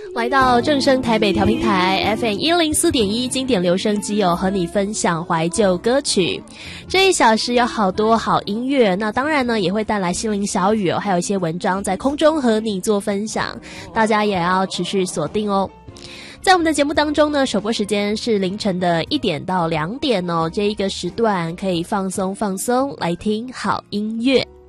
来到正声台北调频台 FM104.1 经典留声机和你分享怀旧歌曲。这一小时有好多好音乐，那当然呢也会带来心灵小语还有一些文章在空中和你做分享，大家也要持续锁定哦。在我们的节目当中呢，首播时间是凌晨的1点到2点这一个时段可以放松来听好音乐。